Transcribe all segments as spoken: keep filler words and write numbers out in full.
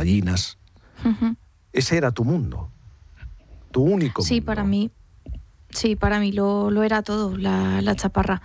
gallinas. Uh-huh. Ese era tu mundo, tu único sí, mundo. Para mí, sí, para mí lo, lo era todo, la, la chaparra.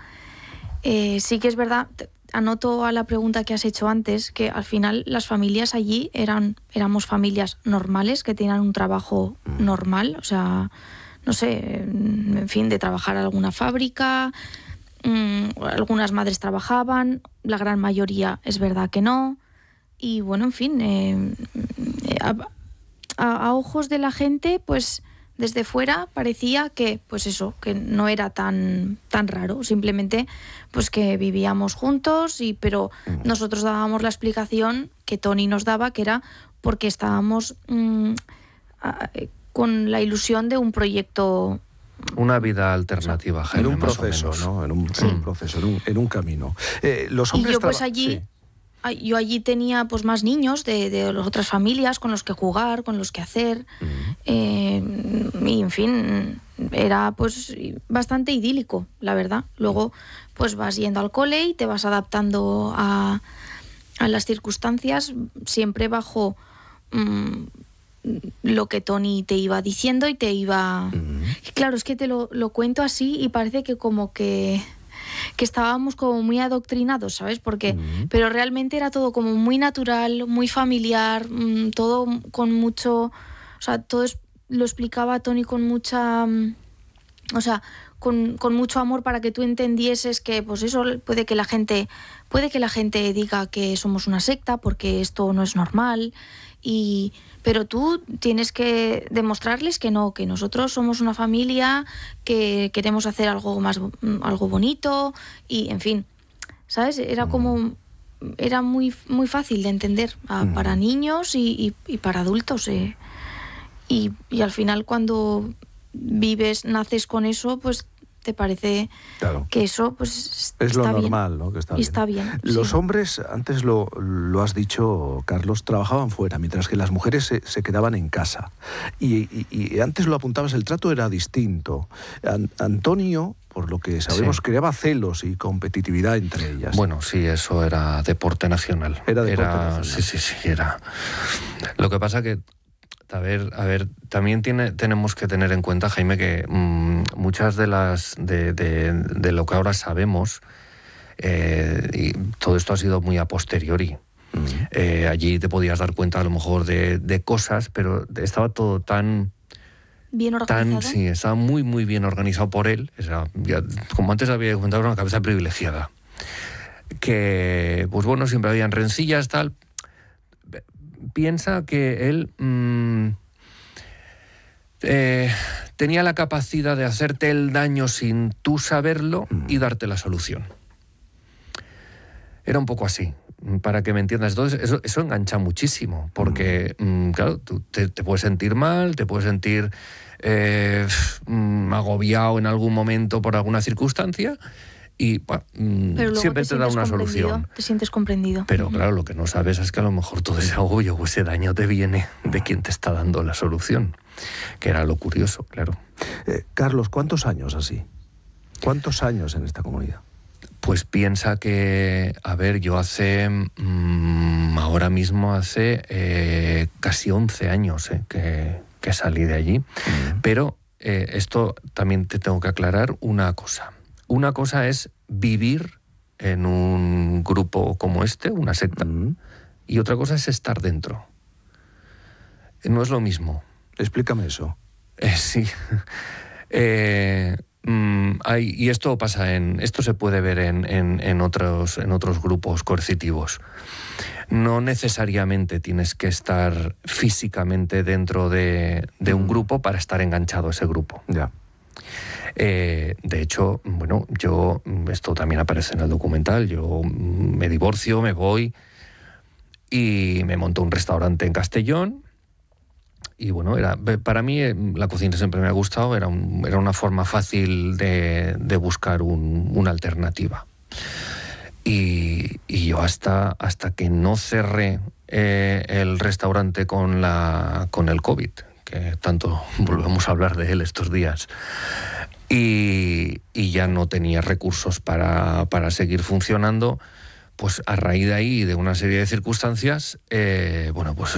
Eh, sí que es verdad, anoto a la pregunta que has hecho antes, que al final las familias allí eran, éramos familias normales, que tenían un trabajo mm. normal, o sea, no sé, en fin, de trabajar en alguna fábrica, mmm, algunas madres trabajaban, la gran mayoría es verdad que no, y bueno, en fin, eh, a, a, a ojos de la gente, pues desde fuera parecía que, pues eso, que no era tan, tan raro, simplemente pues que vivíamos juntos, y pero nosotros dábamos la explicación que Tony nos daba, que era porque estábamos mmm, a, con la ilusión de un proyecto. Una vida alternativa, o sea, Jaime, en un más proceso, o menos. ¿no? En un, sí. en un proceso, en un, en un camino. Eh, los hombres y yo pues traba- allí... Sí. Yo allí tenía pues más niños de, de las otras familias con los que jugar, con los que hacer, uh-huh. eh, y en fin, era pues bastante idílico, la verdad. Luego pues vas yendo al cole y te vas adaptando a, a las circunstancias, siempre bajo mmm, lo que Tony te iba diciendo y te iba... Uh-huh. Y claro, es que te lo, lo cuento así y parece que como que... que estábamos como muy adoctrinados, ¿sabes? Porque, uh-huh. pero realmente era todo como muy natural, muy familiar, mmm, todo con mucho, o sea, todo es, lo explicaba Tony con mucha, mmm, o sea, con, con mucho amor para que tú entendieses que, pues eso, puede que la gente, puede que la gente diga que somos una secta porque esto no es normal, y pero tú tienes que demostrarles que no, que nosotros somos una familia, que queremos hacer algo más, algo bonito, y en fin, ¿sabes? Era como, era muy, muy fácil de entender a, mm. para niños y, y, y para adultos, eh. y, y al final cuando vives, naces con eso, pues te parece claro. que eso pues es está lo normal, bien. ¿no? Que está y bien. está bien. Los sí. hombres, antes lo, lo has dicho, Carlos, trabajaban fuera, mientras que las mujeres se, se quedaban en casa. Y, y, y antes lo apuntabas, el trato era distinto. An, Antonio, por lo que sabemos, sí. creaba celos y competitividad entre ellas. Bueno, sí, eso era deporte nacional. Era deporte era, nacional. Sí, sí, sí, era. Lo que pasa que A ver, a ver, también tiene, tenemos que tener en cuenta, Jaime, que mmm, muchas de las de, de, de lo que ahora sabemos, eh, y todo esto ha sido muy a posteriori. Uh-huh. Eh, allí te podías dar cuenta a lo mejor de, de cosas, pero estaba todo tan bien organizado. Tan, sí, estaba muy, muy bien organizado por él. O sea, ya, como antes había comentado, era una cabeza privilegiada. Que, pues bueno, siempre habían rencillas, tal. Piensa que él mmm, eh, tenía la capacidad de hacerte el daño sin tú saberlo y darte la solución. Era un poco así, para que me entiendas. Entonces, eso, eso engancha muchísimo, porque, mmm, claro, tú te, te puedes sentir mal, te puedes sentir eh, mmm, agobiado en algún momento por alguna circunstancia, y bueno, siempre te, te da una solución. Te sientes comprendido. Pero uh-huh. claro, lo que no sabes es que a lo mejor todo ese agobio o ese daño te viene de quien te está dando la solución, que era lo curioso, claro. Eh, Carlos, ¿cuántos años así? ¿Cuántos años en esta comunidad? Pues piensa que, a ver, yo hace, mmm, ahora mismo hace eh, casi once años eh, que, que salí de allí. Uh-huh. Pero eh, esto también te tengo que aclarar una cosa. Una cosa es vivir en un grupo como este, una secta, uh-huh. y otra cosa es estar dentro. No es lo mismo. Explícame eso. Eh, sí. eh, mm, hay, y esto pasa en, esto se puede ver en, en, en, otros, en otros grupos coercitivos. No necesariamente tienes que estar físicamente dentro de, de un grupo para estar enganchado a ese grupo. Ya. Eh, de hecho, bueno, yo, esto también aparece en el documental, yo me divorcio, me voy y me monto un restaurante en Castellón. Y bueno, era, para mí la cocina siempre me ha gustado, era, un, era una forma fácil de, de buscar un, una alternativa. Y, y yo hasta, hasta que no cerré eh, el restaurante con, la, con el COVID, que tanto volvemos a hablar de él estos días, y, y ya no tenía recursos para, para seguir funcionando, pues a raíz de ahí, de una serie de circunstancias, eh, bueno, pues